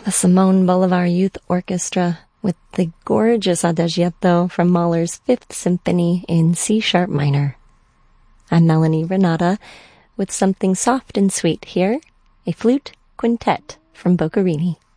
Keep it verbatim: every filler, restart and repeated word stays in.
the Simone Bolivar Youth Orchestra with the gorgeous Adagietto from Mahler's Fifth Symphony in C sharp minor. I'm Melanie Renata with something soft and sweet here, a flute quintet from Boccherini.